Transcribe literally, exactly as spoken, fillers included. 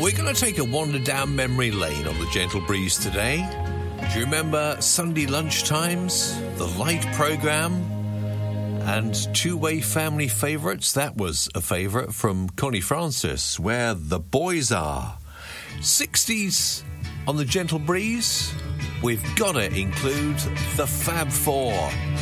We're going to take a wander down memory lane on the Gentle Breeze today. Do you remember Sunday lunchtimes, the Light programme, and two-way family favourites? That was a favourite from Connie Francis, Where the Boys Are. sixties on the Gentle Breeze, we've got to include the Fab Four.